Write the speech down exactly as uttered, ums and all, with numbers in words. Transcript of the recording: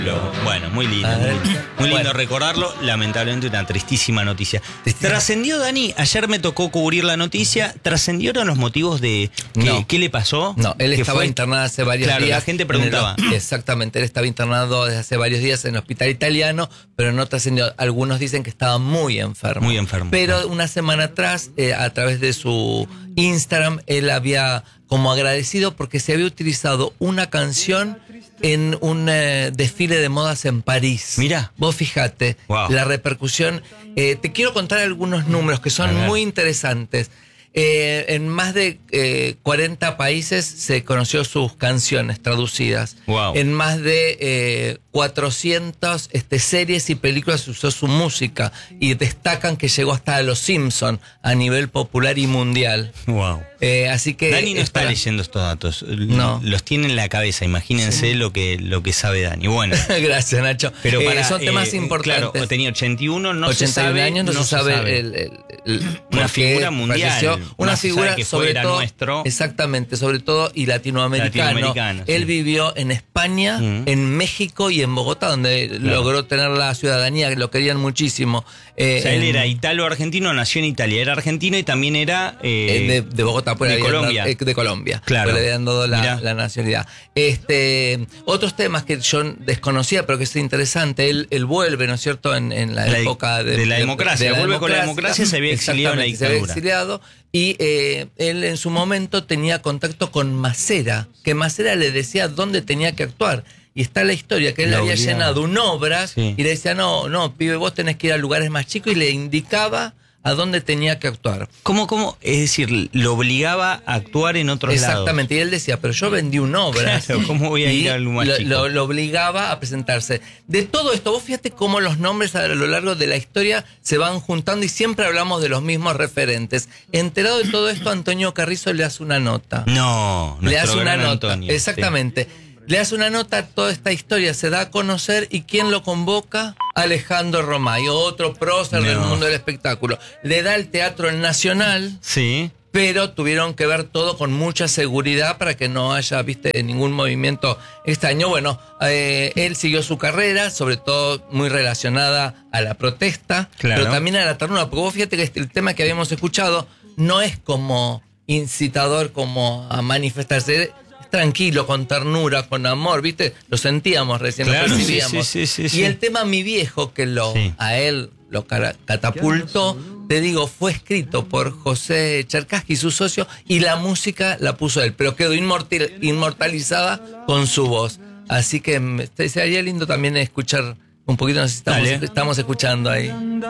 Bueno, muy lindo, muy, muy lindo bueno. recordarlo. Lamentablemente una tristísima noticia. Trascendió, Dani, ayer me tocó cubrir la noticia. ¿Trascendieron los motivos de qué, no. qué le pasó? No, él estaba fue? internado hace varios claro, días. La gente preguntaba. El, exactamente, él estaba internado desde hace varios días en el hospital italiano, pero no trascendió. Algunos dicen que estaba muy enfermo. Muy enfermo. Pero claro. una semana atrás, eh, a través de su Instagram, él había como agradecido porque se había utilizado una canción en un eh, desfile de modas en París. Mira. Vos fijate, wow. la repercusión. Eh, te quiero contar algunos números que son muy interesantes. Eh, en más de eh, cuarenta países se conoció sus canciones traducidas. Wow. En más de eh, cuatrocientas este, series y películas se usó su música. Y destacan que llegó hasta Los Simpson a nivel popular y mundial. Wow. Eh, así que Dani no está para... leyendo estos datos. No. Los tiene en la cabeza. Imagínense sí. lo que lo que sabe Dani. Bueno. Gracias, Nacho. Pero para, eh, son temas eh, importantes. Claro, tenía ochenta y uno, no ochenta y uno se sabe. años, no, no se sabe. sabe. El, el, el, una figura mundial. Falleció. Una figura que sobre todo. Nuestro. Exactamente, sobre todo y latinoamericano. latinoamericano Él sí. vivió en España, mm. en México y en Bogotá, donde claro. logró tener la ciudadanía, que lo querían muchísimo. Eh, o sea, en, él era italo-argentino, nació en Italia, era argentino y también era eh, de, de Bogotá, pues de Colombia. Dado, de Colombia. Claro. Le habían dado la, la nacionalidad. Este, otros temas que yo desconocía, pero que es interesante, él, él vuelve, ¿no es cierto?, en, en la, la época de, de la democracia. De, de la vuelve democracia, con la democracia, se había exiliado en la dictadura. Se había exiliado y eh, él en su momento tenía contacto con Macera, que Macera le decía dónde tenía que actuar. Y está la historia, que él lo había obligaba. llenado un obras sí. y le decía, no, no, pibe, vos tenés que ir a lugares más chicos, y le indicaba a dónde tenía que actuar. ¿Cómo, cómo? Es decir, lo obligaba a actuar en otros Exactamente. lados. Exactamente, y él decía, pero yo vendí un obra. Claro, ¿cómo voy a ir a algo más lo, chico? Lo, lo obligaba a presentarse. De todo esto, vos fíjate cómo los nombres a lo largo de la historia se van juntando y siempre hablamos de los mismos referentes. Enterado de todo esto, Antonio Carrizo le hace una nota. No, le hace una nota. Antonio, Exactamente. Sí. Le hace una nota, toda esta historia se da a conocer, y ¿quién lo convoca? Alejandro Romay, otro prócer no. del mundo del espectáculo. Le da el Teatro El Nacional. Sí. Pero tuvieron que ver todo con mucha seguridad para que no haya, viste, ningún movimiento extraño. Bueno, eh, él siguió su carrera, sobre todo muy relacionada a la protesta, claro. pero también a la ternura. Porque vos fíjate que el tema que habíamos escuchado no es como incitador, como a manifestarse. Tranquilo, con ternura, con amor, ¿viste? Lo sentíamos recién, claro, lo percibíamos. Sí, sí, sí, sí, y sí. el tema Mi Viejo, que lo sí. a él lo catapultó, te digo, fue escrito por José Cherkassky, su socio, y la música la puso él, pero quedó inmortal, inmortalizada con su voz. Así que sería lindo también escuchar un poquito, nos estamos, estamos escuchando ahí.